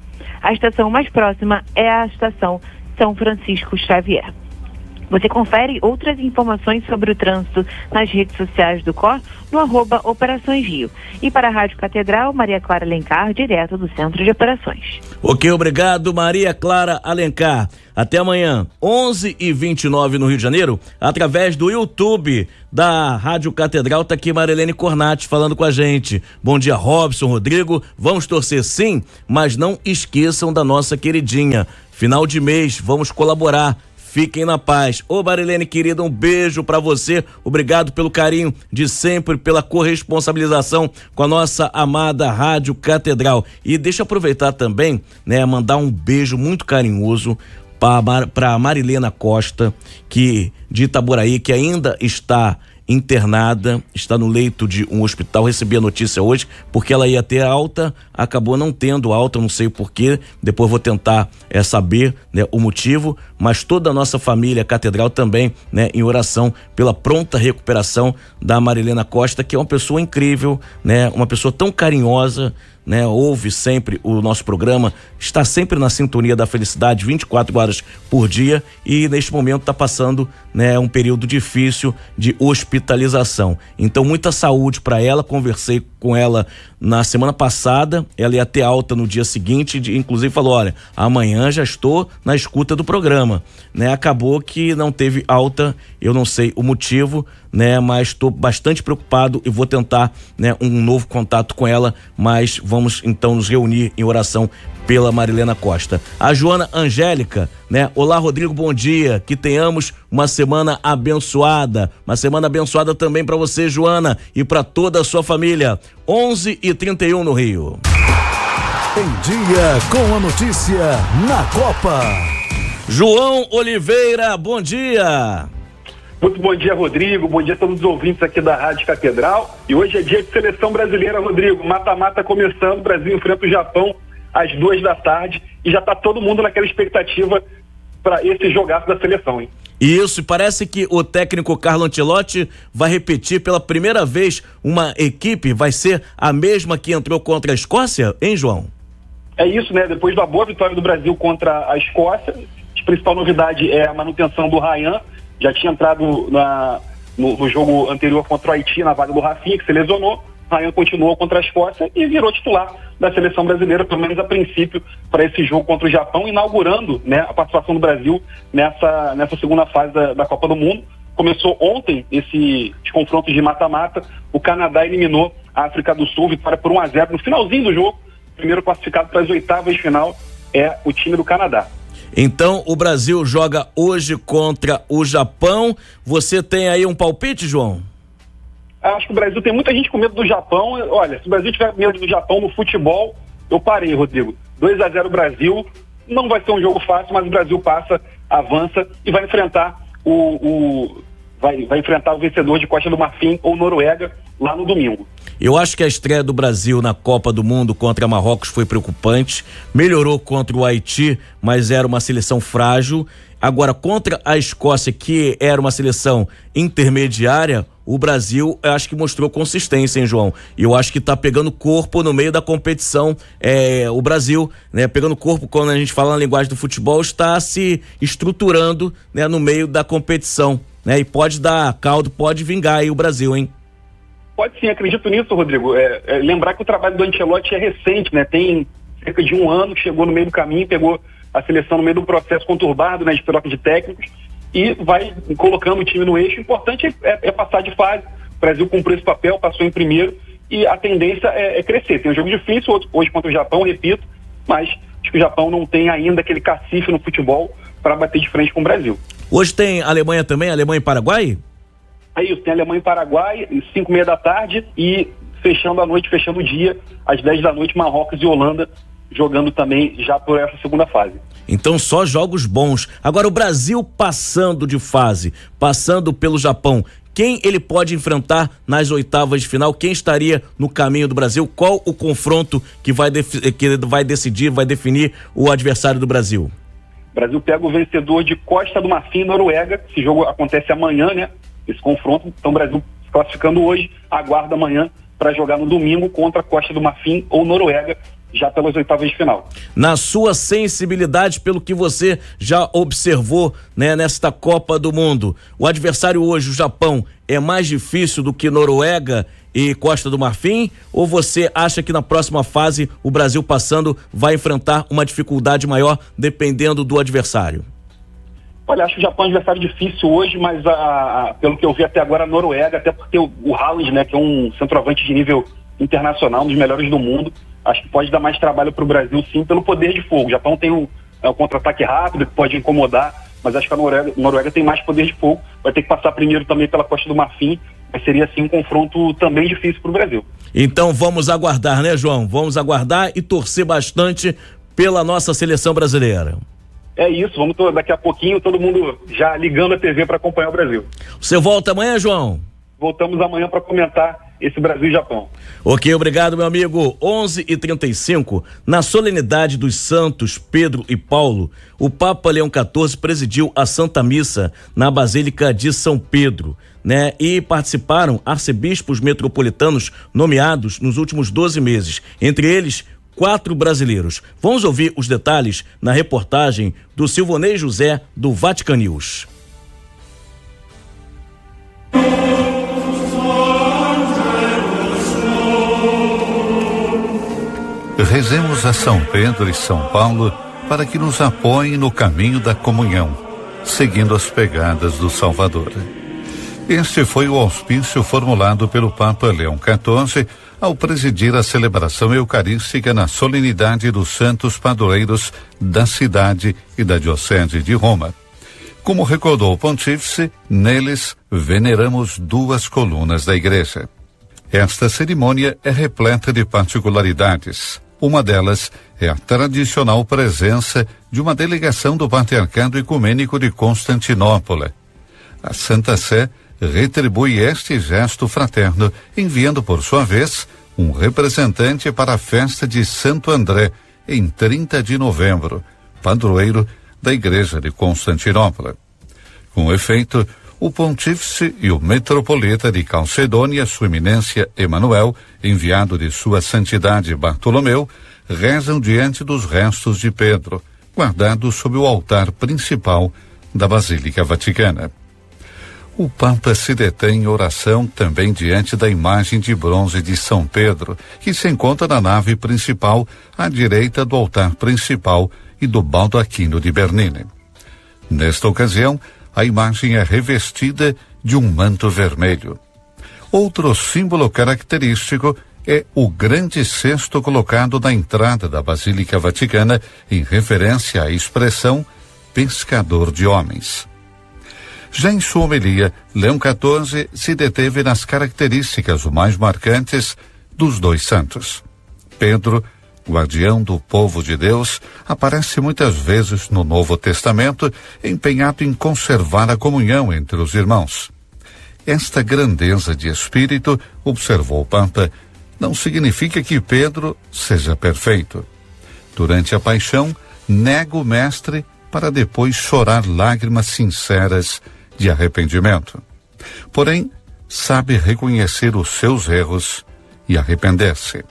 A estação mais próxima é a estação São Francisco Xavier. Você confere outras informações sobre o trânsito nas redes sociais do C O R no arroba Operações Rio. E para a Rádio Catedral, Maria Clara Alencar, direto do Centro de Operações. Ok, obrigado, Maria Clara Alencar. Até amanhã, onze e vinte e nove no Rio de Janeiro, através do YouTube da Rádio Catedral. Tá aqui Marilene Cornatti falando com a gente. Bom dia, Robson, Rodrigo. Vamos torcer sim, mas não esqueçam da nossa queridinha. Final de mês, vamos colaborar. Fiquem na paz. Ô Marilene querida, um beijo pra você. Obrigado pelo carinho de sempre, pela corresponsabilização com a nossa amada Rádio Catedral. E deixa eu aproveitar também, né, mandar um beijo muito carinhoso para Marilena Costa, que de Itaboraí, que ainda está internada, está no leito de um hospital. Recebi a notícia hoje, porque ela ia ter alta, acabou não tendo alta, não sei o porquê, depois vou tentar é, saber, né, o motivo, mas toda a nossa família Catedral também, né, em oração pela pronta recuperação da Marilena Costa, que é uma pessoa incrível, né, uma pessoa tão carinhosa, né, ouve sempre o nosso programa, está sempre na sintonia da felicidade, vinte e quatro horas por dia, e neste momento está passando, né, um período difícil de hospitalização. Então, muita saúde para ela. Conversei com ela na semana passada, ela ia ter alta no dia seguinte, de, inclusive falou: olha, amanhã já estou na escuta do programa, né? Acabou que não teve alta, eu não sei o motivo, né? Mas estou bastante preocupado e vou tentar, né, um novo contato com ela, mas vamos então nos reunir em oração pela Marilena Costa. A Joana Angélica, né? Olá, Rodrigo, bom dia, que tenhamos uma semana abençoada, uma semana abençoada também para você, Joana, e para toda a sua família. onze e trinta e um no Rio. Em dia com a notícia na Copa. João Oliveira, bom dia. Muito bom dia, Rodrigo. Bom dia a todos os ouvintes aqui da Rádio Catedral. E hoje é dia de seleção brasileira, Rodrigo. Mata-mata começando, o Brasil enfrenta o Japão às duas da tarde e já está todo mundo naquela expectativa para esse jogaço da seleção, hein? Isso, e parece que o técnico Carlo Ancelotti vai repetir pela primeira vez uma equipe, vai ser a mesma que entrou contra a Escócia, hein, João? É isso, né? Depois da boa vitória do Brasil contra a Escócia, a principal novidade é a manutenção do Ryan, já tinha entrado na, no, no jogo anterior contra o Haiti na vaga do Rafinha, que se lesionou. Ryan continuou contra a Escócia e virou titular da seleção brasileira, pelo menos a princípio, para esse jogo contra o Japão, inaugurando, né, a participação do Brasil nessa, nessa segunda fase da, da Copa do Mundo. Começou ontem esse, esse confronto de mata-mata. O Canadá eliminou a África do Sul, vitória por um a zero no finalzinho do jogo. Primeiro classificado para as oitavas de final é o time do Canadá. Então o Brasil joga hoje contra o Japão. Você tem aí um palpite, João? Acho que o Brasil tem muita gente com medo do Japão. Olha, se o Brasil tiver medo do Japão no futebol, eu parei, Rodrigo. dois a zero Brasil. Não vai ser um jogo fácil, mas o Brasil passa, avança e vai enfrentar o, o vai, vai enfrentar o vencedor de Costa do Marfim ou Noruega lá no domingo. Eu acho que a estreia do Brasil na Copa do Mundo contra Marrocos foi preocupante. Melhorou contra o Haiti, mas era uma seleção frágil. Agora, contra a Escócia, que era uma seleção intermediária, o Brasil, eu acho que mostrou consistência, hein, João? E eu acho que tá pegando corpo no meio da competição. É, o Brasil, né, pegando corpo, quando a gente fala na linguagem do futebol, está se estruturando, né, no meio da competição, né? E pode dar caldo, pode vingar aí o Brasil, hein? Pode sim, acredito nisso, Rodrigo. É, é, lembrar que o trabalho do Ancelotti é recente, né? Tem cerca de um ano que chegou no meio do caminho, pegou a seleção no meio do processo conturbado, né, de troca de técnicos, e vai colocando o time no eixo. O importante é, é passar de fase. O Brasil cumpriu esse papel, passou em primeiro, e a tendência é, é crescer. Tem um jogo difícil hoje contra o Japão, repito, mas acho que o Japão não tem ainda aquele cacife no futebol para bater de frente com o Brasil. Hoje tem Alemanha também, Alemanha e Paraguai? É isso, tem Alemanha e Paraguai, cinco e meia da tarde, e fechando a noite, fechando o dia, às dez da noite, Marrocos e Holanda, jogando também já por essa segunda fase. Então só jogos bons. Agora o Brasil passando de fase, passando pelo Japão, quem ele pode enfrentar nas oitavas de final? Quem estaria no caminho do Brasil? Qual o confronto que vai, def- que vai decidir, vai definir o adversário do Brasil? O Brasil pega o vencedor de Costa do Marfim e Noruega. Esse jogo acontece amanhã, né? Esse confronto. Então o Brasil se classificando hoje, aguarda amanhã para jogar no domingo contra Costa do Marfim ou Noruega. já pelas oitavas de final. Na sua sensibilidade, pelo que você já observou, né, nesta Copa do Mundo, o adversário hoje, o Japão, é mais difícil do que Noruega e Costa do Marfim, ou você acha que na próxima fase o Brasil passando vai enfrentar uma dificuldade maior dependendo do adversário? Olha, acho que o Japão é um adversário difícil hoje, mas a, a, pelo que eu vi até agora, a Noruega, até porque o, o Haaland, né, que é um centroavante de nível internacional, um dos melhores do mundo, acho que pode dar mais trabalho para o Brasil, sim, pelo poder de fogo. O Japão tem um, é, um contra-ataque rápido que pode incomodar, mas acho que a Noruega, Noruega tem mais poder de fogo, vai ter que passar primeiro também pela Costa do Marfim, mas seria, sim, um confronto também difícil para o Brasil. Então vamos aguardar, né, João? Vamos aguardar e torcer bastante pela nossa seleção brasileira. É isso, vamos to- daqui a pouquinho todo mundo já ligando a T V para acompanhar o Brasil. Você volta amanhã, João? Voltamos amanhã para comentar esse Brasil e Japão. Ok, obrigado, meu amigo. onze e trinta e cinco, na solenidade dos santos Pedro e Paulo, o Papa Leão quatorze presidiu a Santa Missa na Basílica de São Pedro, né? E participaram arcebispos metropolitanos nomeados nos últimos doze meses, entre eles quatro brasileiros. Vamos ouvir os detalhes na reportagem do Silvonei José, do Vatican News. Rezemos a São Pedro e São Paulo para que nos apoiem no caminho da comunhão, seguindo as pegadas do Salvador. Este foi o auspício formulado pelo Papa Leão quatorze ao presidir a celebração eucarística na solenidade dos santos padroeiros da cidade e da Diocese de Roma. Como recordou o pontífice, neles veneramos duas colunas da igreja. Esta cerimônia é repleta de particularidades. Uma delas é a tradicional presença de uma delegação do Patriarcado Ecumênico de Constantinopla. A Santa Sé retribui este gesto fraterno, enviando por sua vez um representante para a festa de Santo André, em trinta de novembro, padroeiro da Igreja de Constantinopla. Com efeito, o pontífice e o metropolita de Calcedônia, sua eminência Emanuel, enviado de sua santidade Bartolomeu, rezam diante dos restos de Pedro, guardados sob o altar principal da Basílica Vaticana. O Papa se detém em oração também diante da imagem de bronze de São Pedro, que se encontra na nave principal, à direita do altar principal e do baldaquino de Bernini. Nesta ocasião, a imagem é revestida de um manto vermelho. Outro símbolo característico é o grande cesto colocado na entrada da Basílica Vaticana, em referência à expressão pescador de homens. Já em sua homilia, Leão quatorze se deteve nas características mais marcantes dos dois santos. Pedro, guardião do povo de Deus, aparece muitas vezes no Novo Testamento, empenhado em conservar a comunhão entre os irmãos. Esta grandeza de espírito, observou o Papa, não significa que Pedro seja perfeito. Durante a paixão, nega o mestre para depois chorar lágrimas sinceras de arrependimento. Porém, sabe reconhecer os seus erros e arrepender-se.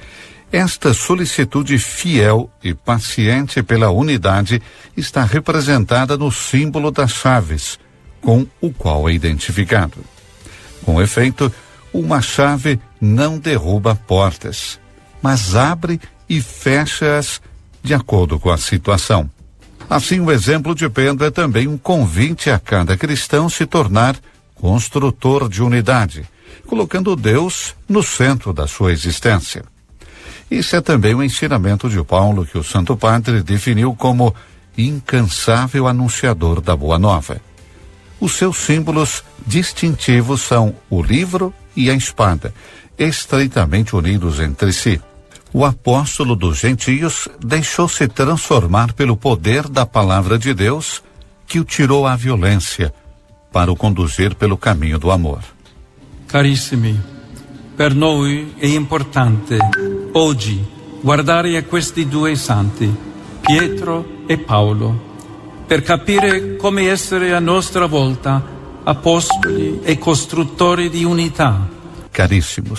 Esta solicitude fiel e paciente pela unidade está representada no símbolo das chaves, com o qual é identificado. Com efeito, uma chave não derruba portas, mas abre e fecha-as de acordo com a situação. Assim, o exemplo de Pedro é também um convite a cada cristão se tornar construtor de unidade, colocando Deus no centro da sua existência. Isso é também o ensinamento de Paulo, que o Santo Padre definiu como incansável anunciador da Boa Nova. Os seus símbolos distintivos são o livro e a espada, estreitamente unidos entre si. O apóstolo dos gentios deixou-se transformar pelo poder da palavra de Deus, que o tirou à violência, para o conduzir pelo caminho do amor. Carissimi, per noi è importante oggi guardare a questi due santi, Pietro e Paolo, per capire come essere a nostra volta apostoli e costruttori di unità. Caríssimos,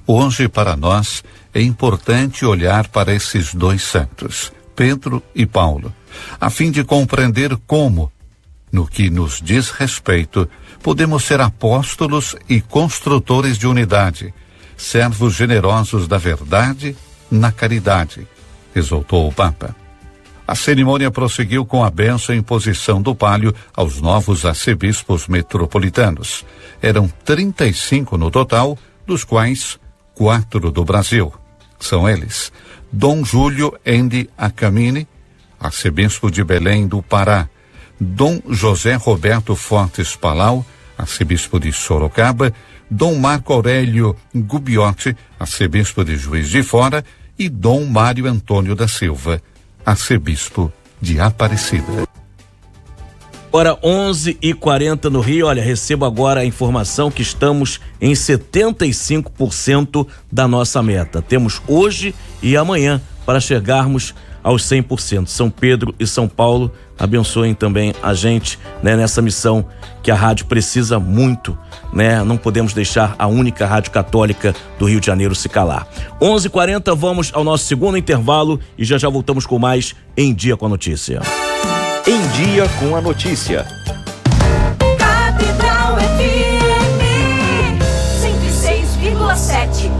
Hoje, para nós, é importante olhar para esses dois santos, Pedro e Paulo, a fim de compreender como, no que nos diz respeito, podemos ser apóstolos e construtores de unidade, servos generosos da verdade na caridade, exultou o Papa. A cerimônia prosseguiu com a bênção e imposição do palio aos novos arcebispos metropolitanos. Eram trinta e cinco no total, dos quais quatro do Brasil. São eles: Dom Júlio Endi Acamini, arcebispo de Belém do Pará; Dom José Roberto Fortes Palau, arcebispo de Sorocaba; Dom Marco Aurélio Gubiotti, arcebispo de Juiz de Fora; e Dom Mário Antônio da Silva, arcebispo de Aparecida. Hora onze e quarenta no Rio. Olha, recebo agora a informação que estamos em setenta e cinco por cento da nossa meta. Temos hoje e amanhã para chegarmos aos cem por cento. São Pedro e São Paulo abençoem também a gente, né, nessa missão que a rádio precisa muito, né? Não podemos deixar a única rádio católica do Rio de Janeiro se calar. onze e quarenta, vamos ao nosso segundo intervalo e já já voltamos com mais Em Dia com a Notícia. Em Dia com a Notícia. Catedral F M cento e seis vírgula sete.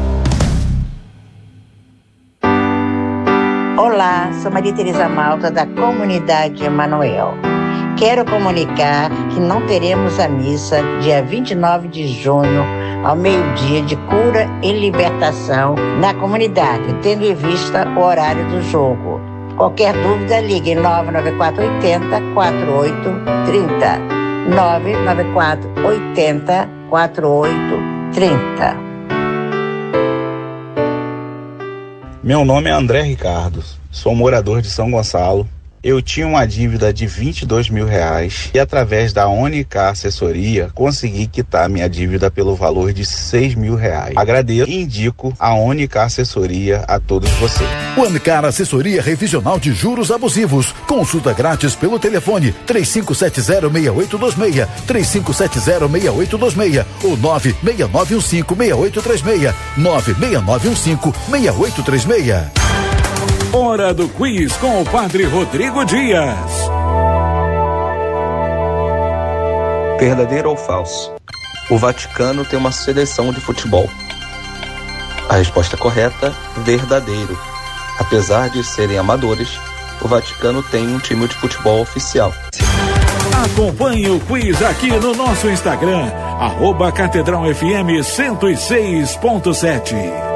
Olá, sou Maria Tereza Malta, da Comunidade Emanuel. Quero comunicar que não teremos a missa dia vinte e nove de junho, ao meio-dia, de cura e libertação na comunidade, tendo em vista o horário do jogo. Qualquer dúvida, ligue nove nove quatro oito zero quatro oito três zero. nove nove quatro oito zero quatro oito três zero. Meu nome é André Ricardo, sou morador de São Gonçalo. Eu tinha uma dívida de vinte e dois mil reais e, através da Unicar Assessoria, consegui quitar minha dívida pelo valor de seis mil reais. Agradeço e indico a Unicar Assessoria a todos vocês. Unicar Assessoria Revisional de Juros Abusivos. Consulta grátis pelo telefone três cinco sete zero seis oito dois seis, três cinco sete zero seis oito dois seis ou nove seis nove um cinco seis oito três seis, nove seis nove um cinco seis oito três seis. Hora do quiz com o Padre Rodrigo Dias. Verdadeiro ou falso? O Vaticano tem uma seleção de futebol. A resposta correta: verdadeiro. Apesar de serem amadores, o Vaticano tem um time de futebol oficial. Acompanhe o quiz aqui no nosso Instagram, arroba Catedral F M cento e seis ponto sete.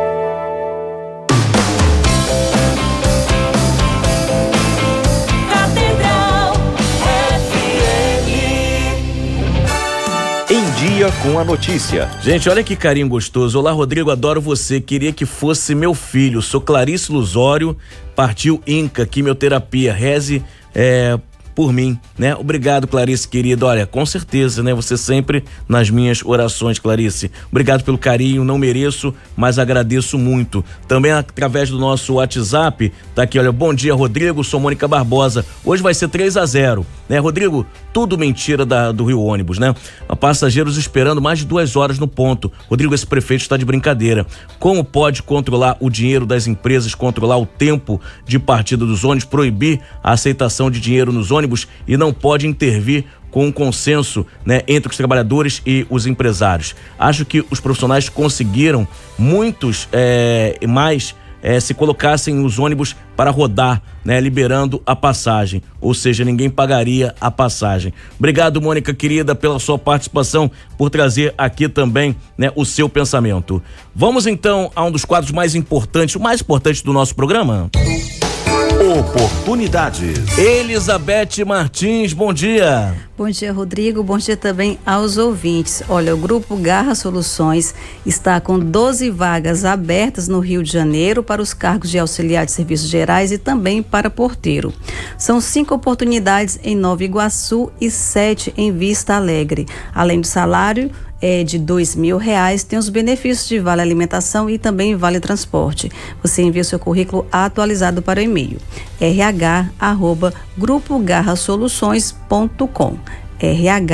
Dia com a Notícia. Gente, olha que carinho gostoso. Olá, Rodrigo, adoro você. Queria que fosse meu filho. Sou Clarice Lusório, partiu Inca, quimioterapia. Reze é, por mim, né? Obrigado, Clarice, querida. Olha, com certeza, né? Você sempre nas minhas orações, Clarice. Obrigado pelo carinho, não mereço, mas agradeço muito. Também através do nosso WhatsApp, tá aqui, olha, bom dia, Rodrigo, sou Mônica Barbosa. Hoje vai ser três a zero, né, Rodrigo? Tudo mentira da, do Rio Ônibus, né? Passageiros esperando mais de duas horas no ponto. Rodrigo, esse prefeito está de brincadeira. Como pode controlar o dinheiro das empresas, controlar o tempo de partida dos ônibus, proibir a aceitação de dinheiro nos ônibus e não pode intervir com um consenso, né, entre os trabalhadores e os empresários? Acho que os profissionais conseguiram muitos é, mais É, se colocassem os ônibus para rodar, né, liberando a passagem, ou seja, ninguém pagaria a passagem. Obrigado, Mônica querida, pela sua participação, por trazer aqui também, né, o seu pensamento. Vamos então a um dos quadros mais importantes, o mais importante do nosso programa. Oportunidades. Elizabeth Martins, bom dia. Bom dia, Rodrigo. Bom dia também aos ouvintes. Olha, o Grupo Garra Soluções está com doze vagas abertas no Rio de Janeiro para os cargos de auxiliar de serviços gerais e também para porteiro. São cinco oportunidades em Nova Iguaçu e sete em Vista Alegre. Além do salário é de dois mil reais, tem os benefícios de vale alimentação e também vale transporte. Você envia o seu currículo atualizado para o e-mail rh arroba grupo garra soluções ponto com, rh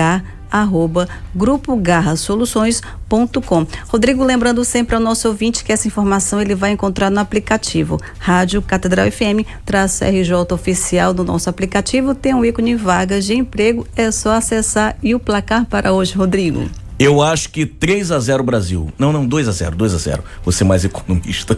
arroba grupo garra soluções ponto com. Rodrigo, lembrando sempre ao nosso ouvinte que essa informação ele vai encontrar no aplicativo Rádio Catedral F M, traço R J oficial do nosso aplicativo, tem um ícone vagas de emprego, é só acessar. E o placar para hoje, Rodrigo? Eu acho que três a zero Brasil. Não, não, dois a zero, dois a zero. Você mais economista.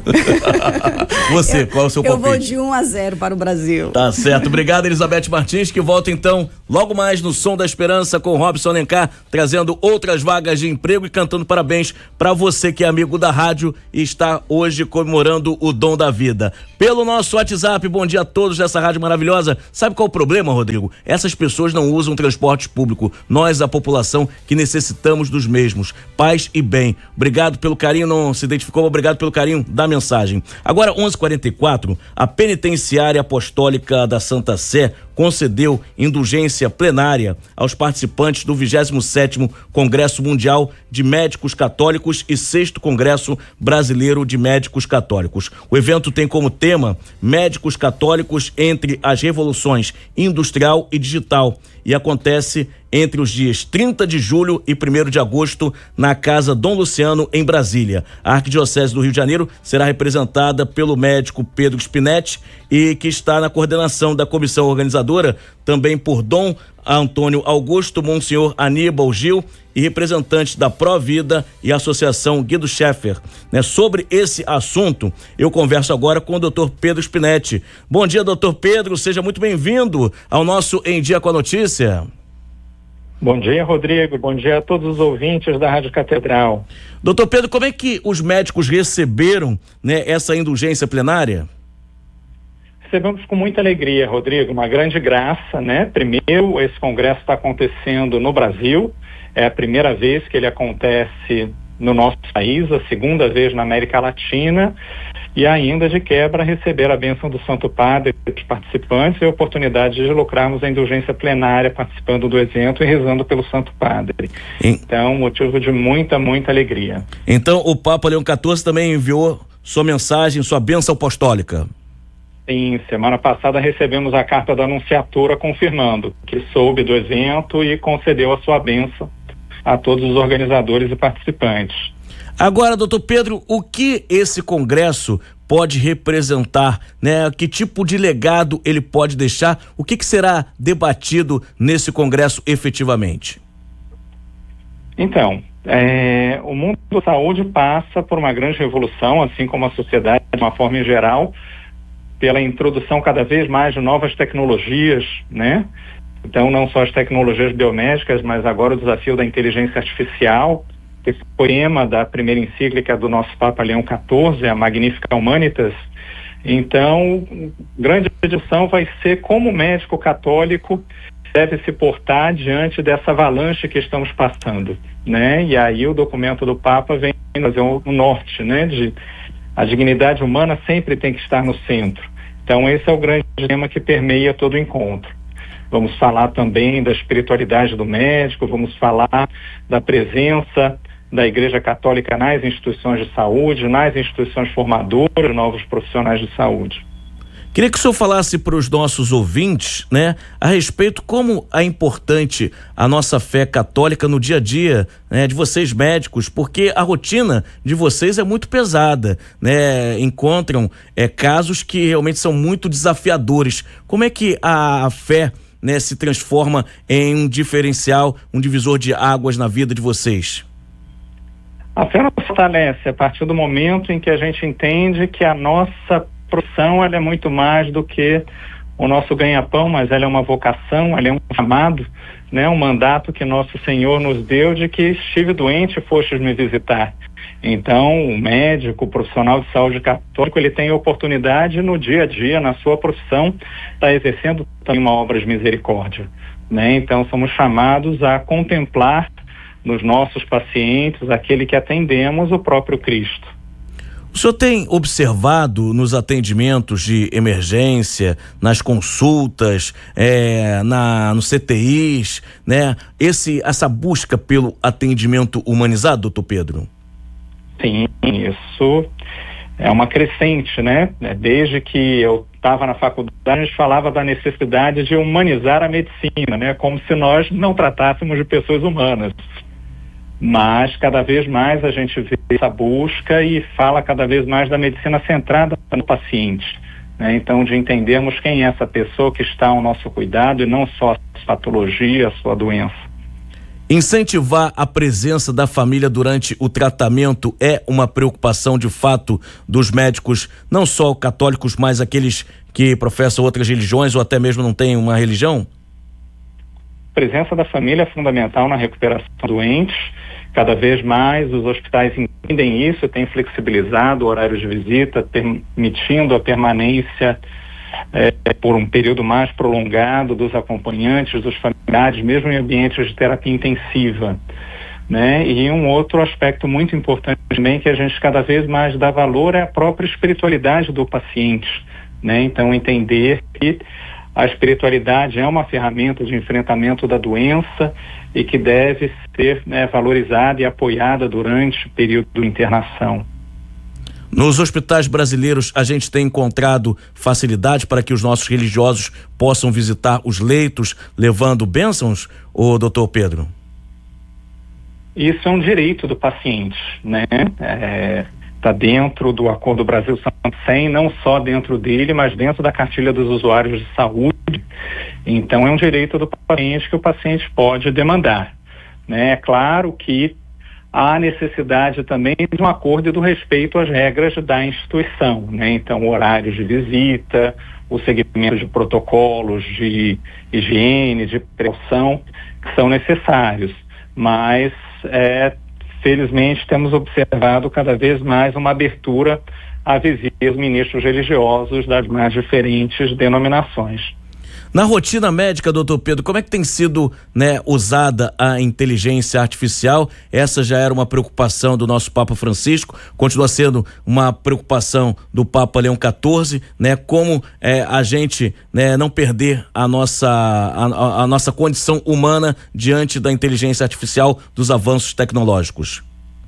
Você, qual é o seu eu palpite? Eu vou de um a zero para o Brasil. Tá certo. Obrigado, Elizabeth Martins, que volta então logo mais no Som da Esperança com Robson Alencar, trazendo outras vagas de emprego e cantando parabéns para você que é amigo da rádio e está hoje comemorando o dom da vida. Pelo nosso WhatsApp, bom dia a todos dessa rádio maravilhosa. Sabe qual é o problema, Rodrigo? Essas pessoas não usam transporte público. Nós, a população, que necessitamos dos mesmos. Paz e bem. Obrigado pelo carinho, não se identificou, obrigado pelo carinho da mensagem. Agora, onze e quarenta e quatro, a Penitenciária Apostólica da Santa Sé concedeu indulgência plenária aos participantes do vigésimo sétimo Congresso Mundial de Médicos Católicos e sexto Congresso Brasileiro de Médicos Católicos. O evento tem como tema Médicos Católicos entre as Revoluções Industrial e Digital e acontece entre os dias trinta de julho e primeiro de agosto na Casa Dom Luciano, em Brasília. A Arquidiocese do Rio de Janeiro será representada pelo médico Pedro Spinetti e que está na coordenação da comissão organizadora, também por Dom Antônio Augusto, Monsenhor Aníbal Gil e representantes da Provida e Associação Guido Scheffer. Né, sobre esse assunto, eu converso agora com o doutor Pedro Spinetti. Bom dia, doutor Pedro, seja muito bem-vindo ao nosso Em Dia com a Notícia. Bom dia, Rodrigo. Bom dia a todos os ouvintes da Rádio Catedral. Doutor Pedro, como é que os médicos receberam, né, essa indulgência plenária? Recebemos com muita alegria, Rodrigo, uma grande graça, né? Primeiro, esse congresso está acontecendo no Brasil, é a primeira vez que ele acontece no nosso país, a segunda vez na América Latina, e ainda de quebra receber a bênção do Santo Padre dos participantes e a oportunidade de lucrarmos a indulgência plenária participando do evento e rezando pelo Santo Padre. Então, motivo de muita, muita alegria. Então, o Papa Leão quatorze também enviou sua mensagem, sua bênção apostólica. Sim, semana passada recebemos a carta da Anunciatura confirmando que soube do evento e concedeu a sua bênção a todos os organizadores e participantes. Agora, doutor Pedro, o que esse congresso pode representar, né? Que tipo de legado ele pode deixar? O que, que será debatido nesse congresso efetivamente? Então, é, o mundo da saúde passa por uma grande revolução, assim como a sociedade de uma forma em geral, pela introdução cada vez mais de novas tecnologias, né? Então, não só as tecnologias biomédicas, mas agora o desafio da inteligência artificial. Esse poema da primeira encíclica do nosso Papa Leão quatorze, a Magnificat Humanitas. Então, grande discussão vai ser como o médico católico deve se portar diante dessa avalanche que estamos passando, né? E aí o documento do Papa vem fazer o um norte, né? De a dignidade humana sempre tem que estar no centro. Então, esse é o grande tema que permeia todo o encontro. Vamos falar também da espiritualidade do médico, vamos falar da presença da Igreja Católica nas instituições de saúde, nas instituições formadoras de novos profissionais de saúde. Queria que o senhor falasse para os nossos ouvintes, né, a respeito como é importante a nossa fé católica no dia a dia, né, de vocês médicos, porque a rotina de vocês é muito pesada, né, encontram é, casos que realmente são muito desafiadores. Como é que a, a fé, né, se transforma em um diferencial, um divisor de águas na vida de vocês? A fé nos fortalece a partir do momento em que a gente entende que a nossa profissão ela é muito mais do que o nosso ganha-pão, mas ela é uma vocação, ela é um chamado, né, um mandato que nosso Senhor nos deu de que estive doente e fostes me visitar. Então, o médico, o profissional de saúde católico, ele tem a oportunidade no dia a dia, na sua profissão, estar exercendo também uma obra de misericórdia, né? Então, somos chamados a contemplar nos nossos pacientes, aquele que atendemos, o próprio Cristo. O senhor tem observado nos atendimentos de emergência, nas consultas, é, na, no C T Is, né, esse, essa busca pelo atendimento humanizado, doutor Pedro? Sim, isso é uma crescente, né? Desde que eu estava na faculdade, a gente falava da necessidade de humanizar a medicina, né? Como se nós não tratássemos de pessoas humanas. Mas cada vez mais a gente vê essa busca e fala cada vez mais da medicina centrada no paciente, né? Então, de entendermos quem é essa pessoa que está ao nosso cuidado e não só a patologia, a sua doença. Incentivar a presença da família durante o tratamento é uma preocupação de fato dos médicos, não só católicos, mas aqueles que professam outras religiões ou até mesmo não têm uma religião? A presença da família é fundamental na recuperação dos doentes. Cada vez mais os hospitais entendem isso, têm flexibilizado o horário de visita, permitindo a permanência É, por um período mais prolongado dos acompanhantes, dos familiares, mesmo em ambientes de terapia intensiva, né? E um outro aspecto muito importante também que a gente cada vez mais dá valor é a própria espiritualidade do paciente, né? Então, entender que a espiritualidade é uma ferramenta de enfrentamento da doença e que deve ser, né, valorizada e apoiada durante o período de internação. Nos hospitais brasileiros, a gente tem encontrado facilidade para que os nossos religiosos possam visitar os leitos, levando bênçãos, ô doutor Pedro? Isso é um direito do paciente, né? Está é, dentro do Acordo Brasil-São cem, não só dentro dele, mas dentro da cartilha dos usuários de saúde. Então, é um direito do paciente que o paciente pode demandar, né? É claro que há necessidade também de um acordo e do respeito às regras da instituição, né? Então, horários de visita, o seguimento de protocolos de higiene, de precaução, que são necessários. Mas, é, felizmente, temos observado cada vez mais uma abertura a visitas ministros religiosos das mais diferentes denominações. Na rotina médica, doutor Pedro, como é que tem sido, né, usada a inteligência artificial? Essa já era uma preocupação do nosso Papa Francisco, continua sendo uma preocupação do Papa Leão quatorze, né? Como é, a gente, né, não perder a nossa, a, a nossa condição humana diante da inteligência artificial, dos avanços tecnológicos?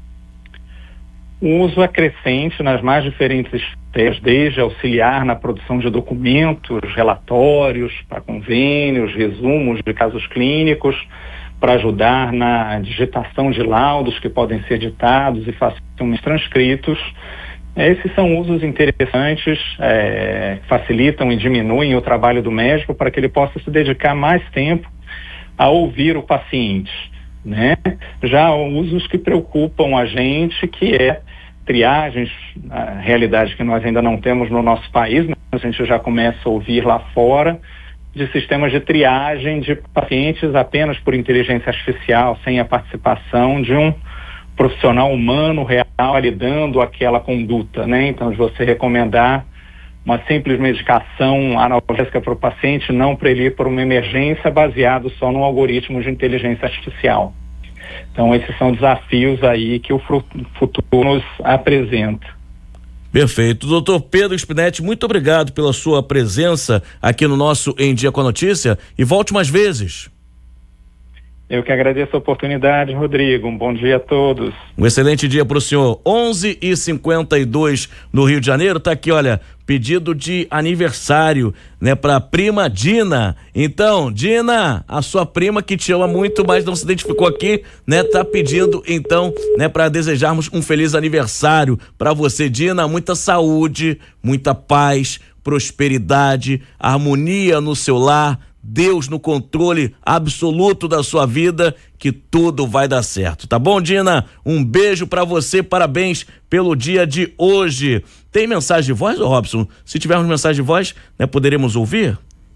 O uso é crescente nas mais diferentes esferas, desde auxiliar na produção de documentos, relatórios para convênios, resumos de casos clínicos, para ajudar na digitação de laudos que podem ser ditados e facilmente transcritos. Esses são usos interessantes, é, facilitam e diminuem o trabalho do médico para que ele possa se dedicar mais tempo a ouvir o paciente, né? Já há usos que preocupam a gente, que é triagens, a realidade que nós ainda não temos no nosso país, mas a gente já começa a ouvir lá fora, de sistemas de triagem de pacientes apenas por inteligência artificial, sem a participação de um profissional humano real validando aquela conduta, né? Então, de você recomendar uma simples medicação analgésica para o paciente, não para ele ir para uma emergência baseado só no algoritmo de inteligência artificial. Então, esses são desafios aí que o futuro nos apresenta. Perfeito. Doutor Pedro Spinetti, muito obrigado pela sua presença aqui no nosso Em Dia com a Notícia e volte mais vezes. Eu que agradeço a oportunidade, Rodrigo. Um bom dia a todos. Um excelente dia para o senhor. onze e cinquenta e dois no Rio de Janeiro. Tá aqui, olha, pedido de aniversário, né, para prima Dina. Então, Dina, a sua prima que te ama muito, mas não se identificou aqui, né, tá pedindo então, né, para desejarmos um feliz aniversário para você, Dina. Muita saúde, muita paz, prosperidade, harmonia no seu lar. Deus no controle absoluto da sua vida, que tudo vai dar certo, tá bom, Dina? Um beijo pra você, parabéns pelo dia de hoje. Tem mensagem de voz, ô Robson? Se tivermos mensagem de voz, né, poderemos ouvir?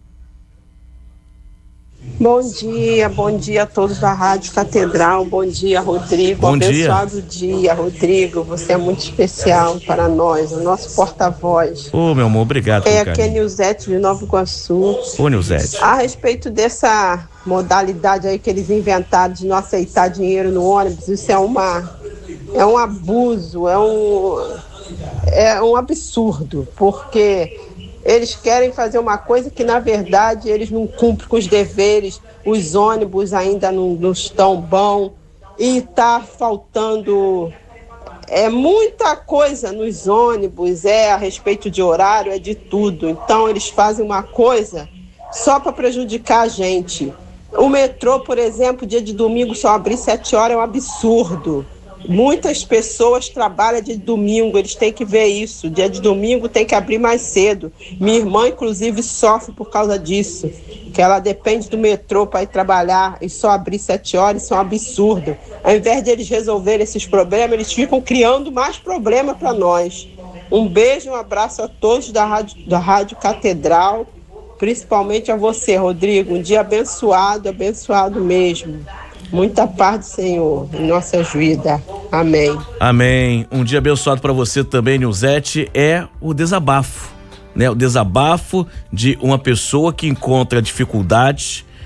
Bom dia, bom dia a todos da Rádio Catedral, bom dia, Rodrigo, bom abençoado dia. dia, Rodrigo, você é muito especial para nós, o nosso porta-voz. Ô, meu amor, obrigado. É, aqui é Nilzete de Nova Iguaçu. Ô, Nilzete. A respeito dessa modalidade aí que eles inventaram de não aceitar dinheiro no ônibus, isso é uma, é um abuso, é um, é um absurdo, porque eles querem fazer uma coisa que, na verdade, eles não cumprem com os deveres, os ônibus ainda não, não estão bons e está faltando é muita coisa nos ônibus, é a respeito de horário, é de tudo. Então eles fazem uma coisa só para prejudicar a gente. O metrô, por exemplo, dia de domingo só abrir sete horas é um absurdo. Muitas pessoas trabalham dia de domingo, eles têm que ver isso. Dia de domingo tem que abrir mais cedo. Minha irmã, inclusive, sofre por causa disso, que ela depende do metrô para ir trabalhar e só abrir sete horas, isso é um absurdo. Ao invés de eles resolverem esses problemas, eles ficam criando mais problemas para nós. Um beijo e um abraço a todos da Rádio, da Rádio Catedral, principalmente a você, Rodrigo. Um dia abençoado, abençoado mesmo. Muita paz do Senhor em nossas vidas. Amém. Amém. Um dia abençoado para você também, Nilzete, é o desabafo, né? O desabafo de uma pessoa que encontra dificuldades